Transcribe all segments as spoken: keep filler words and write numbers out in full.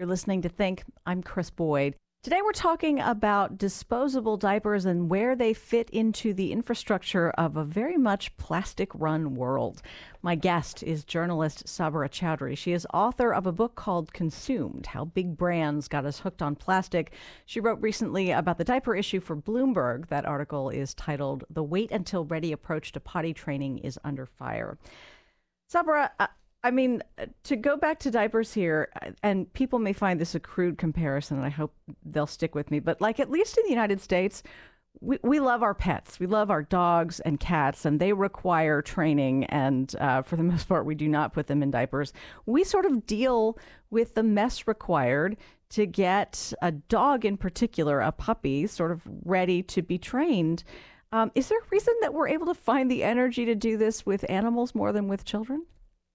You're listening to Think. I'm Chris Boyd. Today we're talking about disposable diapers and where they fit into the infrastructure of a very much plastic-run world. My guest is journalist Sabra Chowdhury. She is author of a book called Consumed: How Big Brands Got Us Hooked on Plastic. She wrote recently about the diaper issue for Bloomberg. That article is titled "The Wait Until Ready Approach to Potty Training is Under Fire." Sabra, uh, I mean, to go back to diapers here, and people may find this a crude comparison, and I hope they'll stick with me, but like at least in the United States, we, we love our pets. We love our dogs and cats, and they require training, and uh, for the most part, we do not put them in diapers. We sort of deal with the mess required to get a dog in particular, a puppy, sort of ready to be trained. Um, is there a reason that we're able to find the energy to do this with animals more than with children?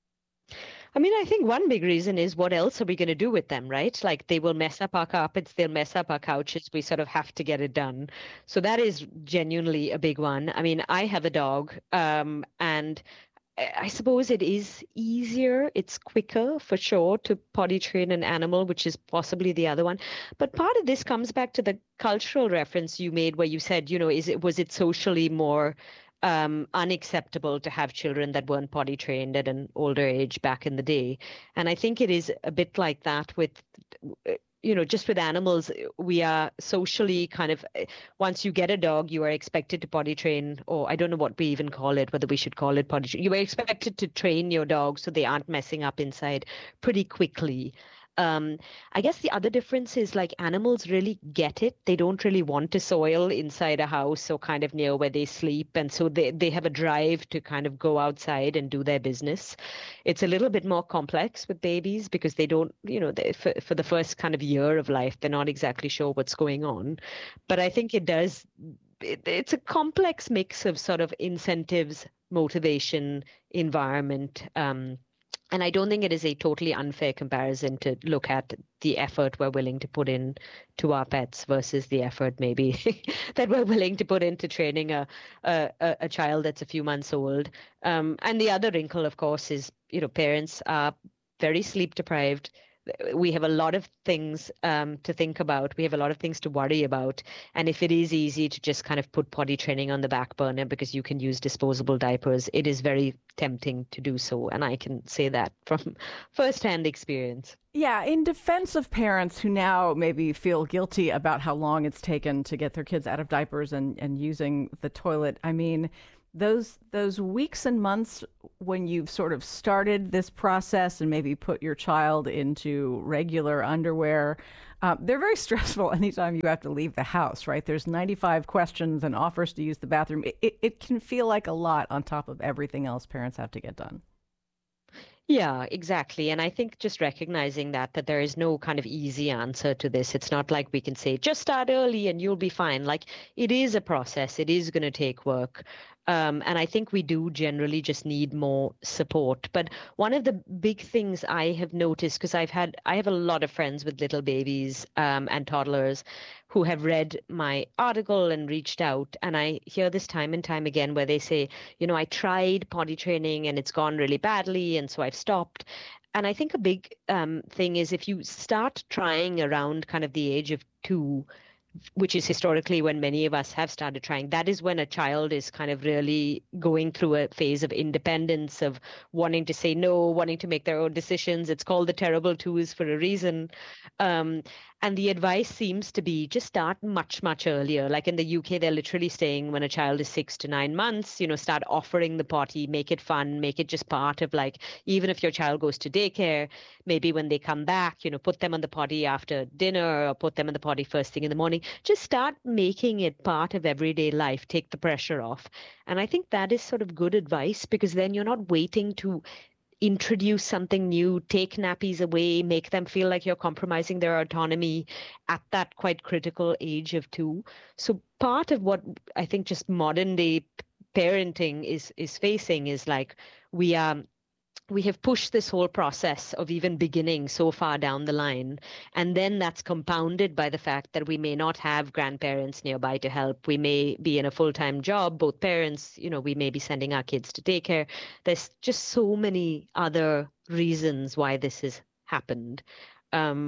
I mean, I think one big reason is what else are we going to do with them, right? Like they will mess up our carpets, they'll mess up our couches. We sort of have to get it done. So that is genuinely a big one. I mean, I have a dog, um, and I suppose it is easier, it's quicker for sure to potty train an animal, which is possibly the other one. But part of this comes back to the cultural reference you made where you said, you know, is it was it socially more um, unacceptable to have children that weren't potty trained at an older age back in the day? And I think it is a bit like that with, you know, just with animals. We are socially kind of, once you get a dog, you are expected to potty train, or I don't know what we even call it, whether we should call it potty train. You are expected to train your dog so they aren't messing up inside pretty quickly. Um, I guess the other difference is like animals really get it. They don't really want to soil inside a house or kind of near where they sleep. And so they, they have a drive to kind of go outside and do their business. It's a little bit more complex with babies because they don't, you know, they, for, for the first kind of year of life, they're not exactly sure what's going on. But I think it does, it, it's a complex mix of sort of incentives, motivation, environment, um, and I don't think it is a totally unfair comparison to look at the effort we're willing to put in to our pets versus the effort maybe that we're willing to put into training a a, a child that's a few months old. Um, and the other wrinkle, of course, is, you know, parents are very sleep deprived. We have a lot of things um, to think about. We have a lot of things to worry about. And if it is easy to just kind of put potty training on the back burner because you can use disposable diapers, it is very tempting to do so. And I can say that from firsthand experience. Yeah, in defense of parents who now maybe feel guilty about how long it's taken to get their kids out of diapers and, and using the toilet, I mean, those those weeks and months when you've sort of started this process and maybe put your child into regular underwear, uh, they're very stressful anytime you have to leave the house, right? There's ninety-five questions and offers to use the bathroom. It, it, it can feel like a lot on top of everything else parents have to get done. Yeah, exactly. And I think just recognizing that, that there is no kind of easy answer to this. It's not like we can say, just start early and you'll be fine. Like it is a process. It is going to take work. Um, and I think we do generally just need more support. But one of the big things I have noticed, because I've had, I have a lot of friends with little babies um, and toddlers who have read my article and reached out. And I hear this time and time again where they say, you know, I tried potty training and it's gone really badly. And so I've stopped. And I think a big um, thing is if you start trying around kind of the age of two, which is historically when many of us have started trying, that is when a child is kind of really going through a phase of independence, of wanting to say no, wanting to make their own decisions. It's called the terrible twos for a reason. Um, and the advice seems to be just start much, much earlier. Like in the U K, they're literally saying when a child is six to nine months, you know, start offering the potty, make it fun, make it just part of like, even if your child goes to daycare, maybe when they come back, you know, put them on the potty after dinner or put them on the potty first thing in the morning. Just start making it part of everyday life, take the pressure off. And I think that is sort of good advice because then you're not waiting to introduce something new, take nappies away, make them feel like you're compromising their autonomy at that quite critical age of two. So part of what I think just modern day parenting is is facing is like we are we have pushed this whole process of even beginning so far down the line. And then that's compounded by the fact that we may not have grandparents nearby to help. We may be in a full-time job, both parents, you know, we may be sending our kids to daycare. There's just so many other reasons why this has happened. Um,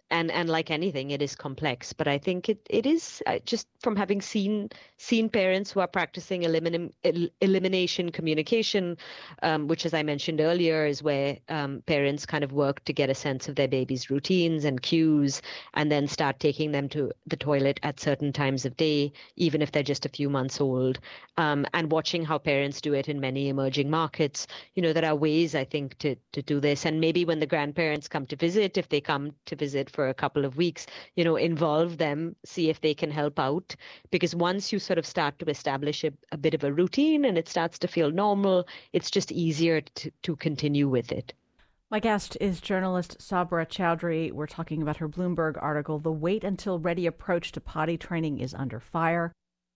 and and like anything, it is complex. But I think it it is uh, just from having seen seen parents who are practicing elimin el elimination communication, um, which, as I mentioned earlier, is where um, parents kind of work to get a sense of their baby's routines and cues, and then start taking them to the toilet at certain times of day, even if they're just a few months old, um, and watching how parents do it in many emerging markets. You know, there are ways, I think, to to do this. And maybe when the grandparents come to visit, if they come to visit for a couple of weeks, you know, involve them, see if they can help out. Because once you sort of start to establish a, a bit of a routine and it starts to feel normal, it's just easier to, to continue with it. My guest is journalist Sabra Chowdhury. We're talking about her Bloomberg article, The Wait Until Ready Approach to Potty Training is Under Fire.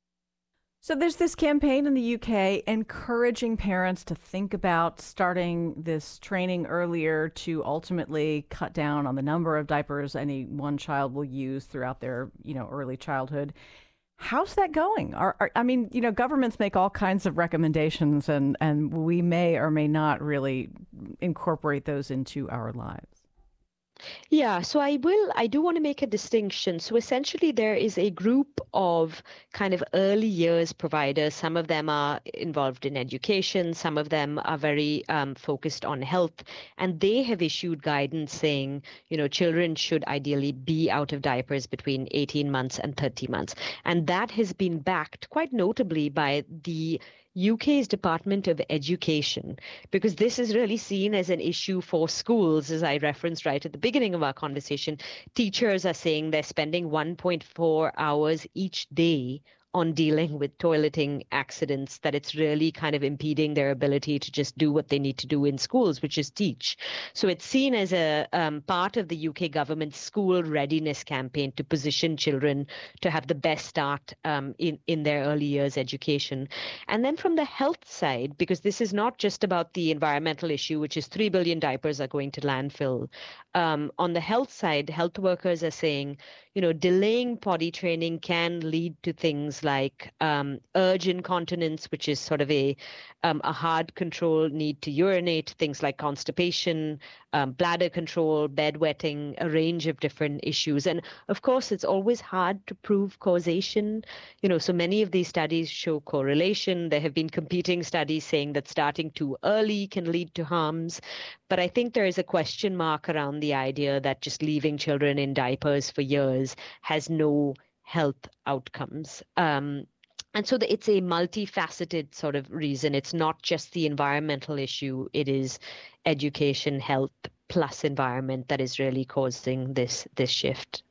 So there's this campaign in the U K encouraging parents to think about starting this training earlier to ultimately cut down on the number of diapers any one child will use throughout their, you know, early childhood. How's that going? Are, are, I mean, you know, governments make all kinds of recommendations, and, and we may or may not really incorporate those into our lives. Yeah, so I will, I do want to make a distinction. So essentially, there is a group of kind of early years providers. Some of them are involved in education, some of them are very um, focused on health, and they have issued guidance saying, you know, children should ideally be out of diapers between eighteen months and thirty months. And that has been backed quite notably by the U K's Department of Education, because this is really seen as an issue for schools. As I referenced right at the beginning of our conversation, teachers are saying they're spending one point four hours each day on dealing with toileting accidents, that it's really kind of impeding their ability to just do what they need to do in schools, which is teach. So it's seen as a um, part of the U K government's school readiness campaign to position children to have the best start um, in, in their early years education. And then from the health side, because this is not just about the environmental issue, which is three billion diapers are going to landfill. Um, on the health side, health workers are saying, you know, delaying potty training can lead to things like um, urge incontinence, which is sort of a um, a hard control need to urinate, things like constipation, um, bladder control, bedwetting, a range of different issues. And of course, it's always hard to prove causation. You know, so many of these studies show correlation. There have been competing studies saying that starting too early can lead to harms. But I think there is a question mark around the idea that just leaving children in diapers for years has no health outcomes. Um, and so the, it's a multifaceted sort of reason. It's not just the environmental issue. It is education, health, plus environment that is really causing this this shift.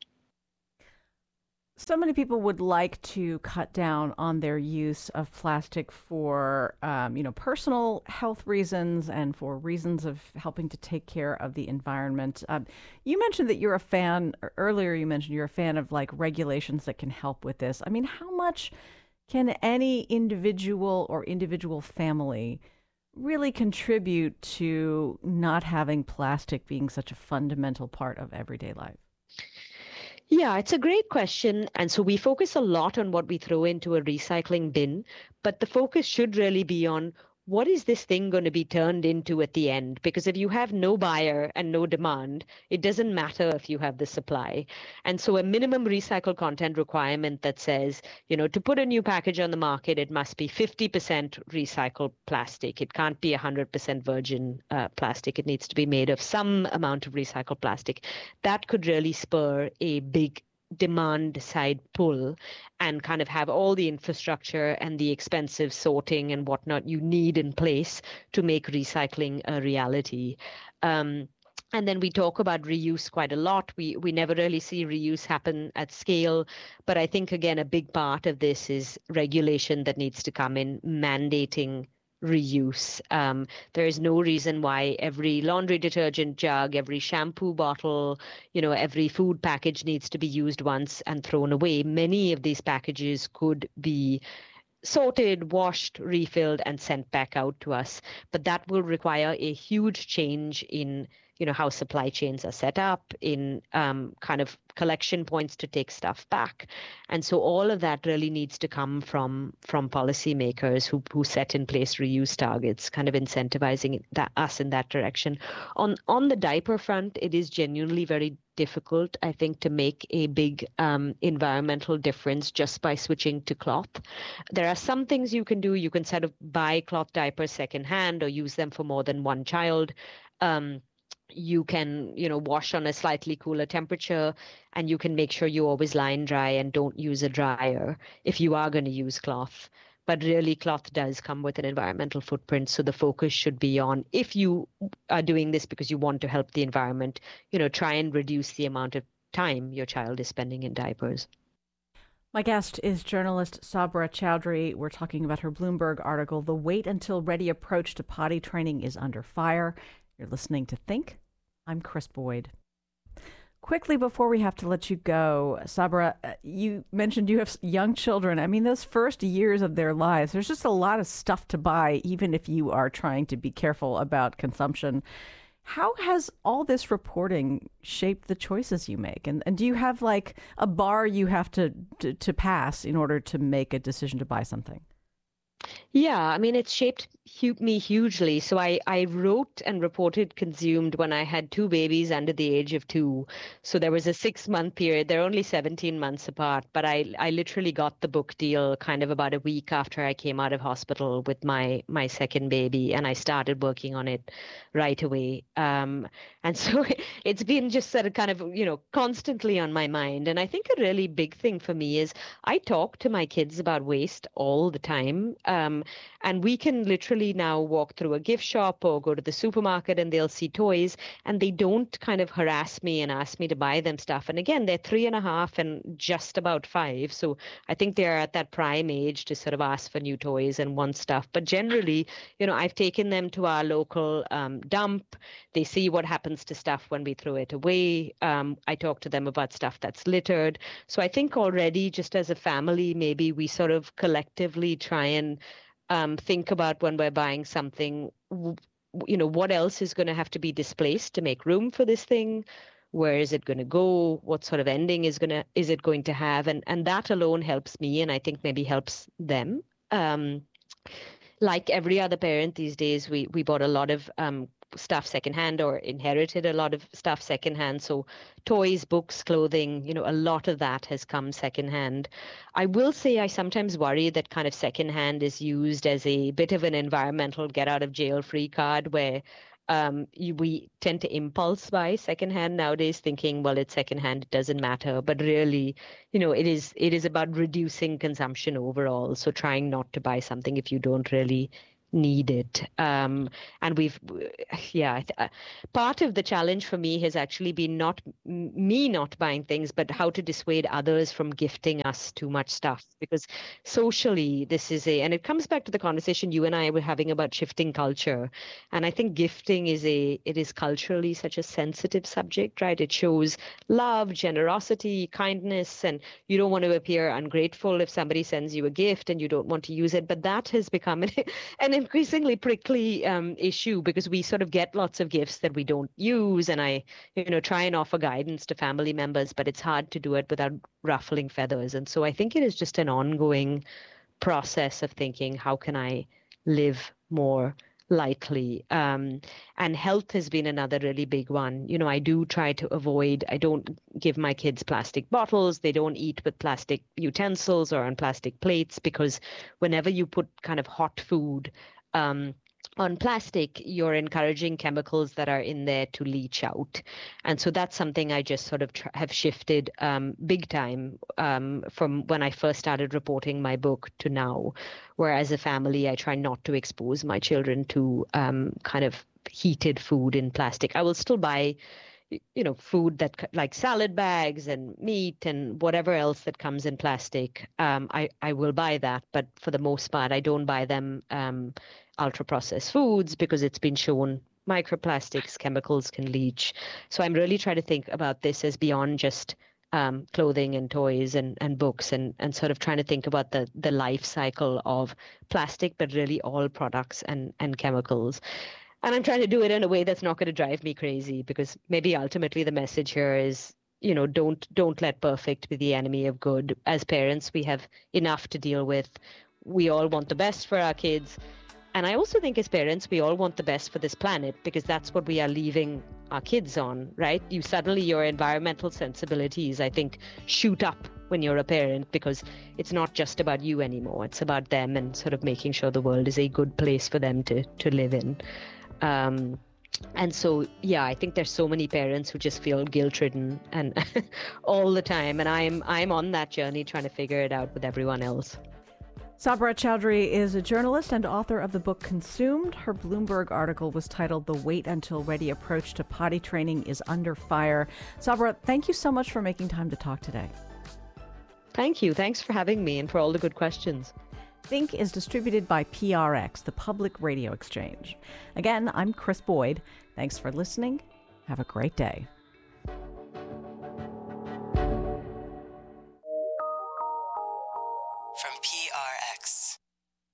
So many people would like to cut down on their use of plastic for, um, you know, personal health reasons and for reasons of helping to take care of the environment. Um, you mentioned that you're a fan, earlier you mentioned you're a fan of like regulations that can help with this. I mean, how much can any individual or individual family really contribute to not having plastic being such a fundamental part of everyday life? Yeah, it's a great question. And so we focus a lot on what we throw into a recycling bin, but the focus should really be on what is this thing going to be turned into at the end? Because if you have no buyer and no demand, it doesn't matter if you have the supply. And so a minimum recycled content requirement that says, you know, to put a new package on the market, it must be fifty percent recycled plastic. It can't be one hundred percent virgin uh, plastic. It needs to be made of some amount of recycled plastic. That could really spur a big demand side pull and kind of have all the infrastructure and the expensive sorting and whatnot you need in place to make recycling a reality. Um, and then we talk about reuse quite a lot. We we never really see reuse happen at scale. But I think, again, a big part of this is regulation that needs to come in, mandating reuse. Um, there is no reason why every laundry detergent jug, every shampoo bottle, you know, every food package needs to be used once and thrown away. Many of these packages could be sorted, washed, refilled, and sent back out to us. But that will require a huge change in you know, how supply chains are set up, in um, kind of collection points to take stuff back. And so all of that really needs to come from from policymakers who who set in place reuse targets, kind of incentivizing that us in that direction. On on the diaper front, it is genuinely very difficult, I think, to make a big um, environmental difference just by switching to cloth. There are some things you can do. You can sort of buy cloth diapers secondhand or use them for more than one child. Um, you can, you know, wash on a slightly cooler temperature, and you can make sure you always line dry and don't use a dryer if you are going to use cloth. But really, cloth does come with an environmental footprint. So the focus should be on, if you are doing this because you want to help the environment, you know, try and reduce the amount of time your child is spending in diapers. My guest is journalist Sabra Chowdhury. We're talking about her Bloomberg article, "The Wait Until Ready Approach to Potty Training is Under Fire." You're listening to Think. I'm Kris Boyd. Quickly, before we have to let you go, Sabra, you mentioned you have young children. I mean, those first years of their lives, there's just a lot of stuff to buy, even if you are trying to be careful about consumption. How has all this reporting shaped the choices you make? And, and do you have like a bar you have to, to, to pass in order to make a decision to buy something? Yeah, I mean, it's shaped hu- me hugely. So I, I wrote and reported consumed when I had two babies under the age of two. So there was a six month period. They're only seventeen months apart, but I, I literally got the book deal kind of about a week after I came out of hospital with my, my second baby, and I started working on it right away. Um, and so it's been just sort of kind of, you know, constantly on my mind. And I think a really big thing for me is I talk to my kids about waste all the time. Um, and we can literally now walk through a gift shop or go to the supermarket and they'll see toys, and they don't kind of harass me and ask me to buy them stuff. And again, they're three and a half and just about five. So I think they're at that prime age to sort of ask for new toys and want stuff. But generally, you know, I've taken them to our local um, dump. They see what happens to stuff when we throw it away. Um, I talk to them about stuff that's littered. So I think already, just as a family, maybe we sort of collectively try and um, think about when we're buying something, you know, what else is going to have to be displaced to make room for this thing? Where is it going to go? What sort of ending is going to is it going to have? And and that alone helps me, and I think maybe helps them. Um, like every other parent these days, we we bought a lot of um, stuff secondhand or inherited a lot of stuff secondhand. So toys, books, clothing, you know, a lot of that has come secondhand. I will say I sometimes worry that kind of secondhand is used as a bit of an environmental get out of jail free card, where um, you, we tend to impulse buy secondhand nowadays, thinking, well, it's secondhand, it doesn't matter. But really, you know, it is it is about reducing consumption overall. So trying not to buy something if you don't really need it. Um, and we've, yeah, uh, part of the challenge for me has actually been not me not buying things, but how to dissuade others from gifting us too much stuff. Because socially, this is a, and it comes back to the conversation you and I were having about shifting culture. And I think gifting is a, it is culturally such a sensitive subject, right? It shows love, generosity, kindness, and you don't want to appear ungrateful if somebody sends you a gift and you don't want to use it. But that has become an, an increasingly prickly um, issue, because we sort of get lots of gifts that we don't use. And I, you know, try and offer guidance to family members, but it's hard to do it without ruffling feathers. And so I think it is just an ongoing process of thinking, how can I live more lightly? Um, and health has been another really big one. You know, I do try to avoid, I don't give my kids plastic bottles. They don't eat with plastic utensils or on plastic plates, because whenever you put kind of hot food um, on plastic, you're encouraging chemicals that are in there to leach out. And so that's something I just sort of tr- have shifted um, big time um, from when I first started reporting my book to now, where as a family, I try not to expose my children to um, kind of heated food in plastic. I will still buy, you know, food that like salad bags and meat and whatever else that comes in plastic. Um, I, I will buy that. But for the most part, I don't buy them um, ultra processed foods, because it's been shown microplastics, chemicals can leach. So I'm really trying to think about this as beyond just um, clothing and toys and, and books, and, and sort of trying to think about the, the life cycle of plastic, but really all products and, and chemicals. And I'm trying to do it in a way that's not going to drive me crazy, because maybe ultimately the message here is, you know, don't don't let perfect be the enemy of good. As parents, we have enough to deal with. We all want the best for our kids. And I also think as parents, we all want the best for this planet, because that's what we are leaving our kids on, right? You suddenly, your environmental sensibilities, I think, shoot up when you're a parent, because it's not just about you anymore. It's about them and sort of making sure the world is a good place for them to, to live in. Um, and so, yeah, I think there's so many parents who just feel guilt-ridden and all the time. And I'm I'm on that journey trying to figure it out with everyone else. Sabra Chowdhury is a journalist and author of the book Consumed. Her Bloomberg article was titled "The Wait Until Ready Approach to Potty Training is Under Fire." Sabra, thank you so much for making time to talk today. Thank you. Thanks for having me and for all the good questions. Think is distributed by P R X, the Public Radio Exchange. Again, I'm Kris Boyd. Thanks for listening. Have a great day.